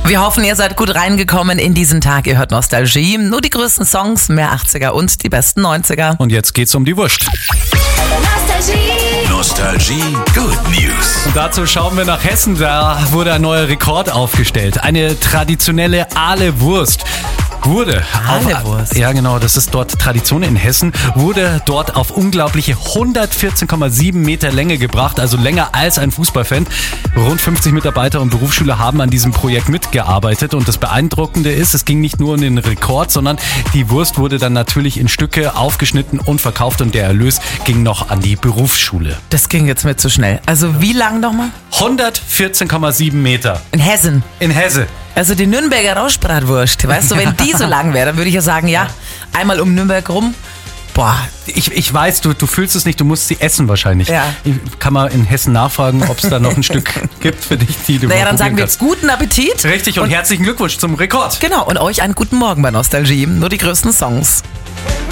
Wir hoffen, ihr seid gut reingekommen in diesen Tag. Ihr hört Nostalgie. Nur die größten Songs, mehr 80er und die besten 90er. Und jetzt geht's um die Wurst. Nostalgie Good News. Und dazu schauen wir nach Hessen. Da wurde ein neuer Rekord aufgestellt. Eine traditionelle Ahle-Wurst. Ahle-Wurst? Ja, genau, das ist dort Tradition in Hessen, wurde dort auf unglaubliche 114,7 Meter Länge gebracht, also länger als ein Fußballfan. Rund 50 Mitarbeiter und Berufsschüler haben an diesem Projekt mitgearbeitet und das Beeindruckende ist, es ging nicht nur um den Rekord, sondern die Wurst wurde dann natürlich in Stücke aufgeschnitten und verkauft und der Erlös ging noch an die Berufsschule. Das ging jetzt mir zu schnell. Also wie lang nochmal? 114,7 Meter. In Hessen. In Hesse. Also die Nürnberger Rauschbratwurst, weißt du, wenn die so lang wäre, dann würde ich ja sagen, ja, einmal um Nürnberg rum. Boah. Ich weiß, du fühlst es nicht, du musst sie essen wahrscheinlich. Ja. Ich kann mal in Hessen nachfragen, ob es da noch ein Stück gibt für dich, die du Naja, mal dann sagen wir kannst. jetzt guten Appetit. Richtig und herzlichen Glückwunsch zum Rekord. Genau, und euch einen guten Morgen bei Nostalgie. Nur die größten Songs.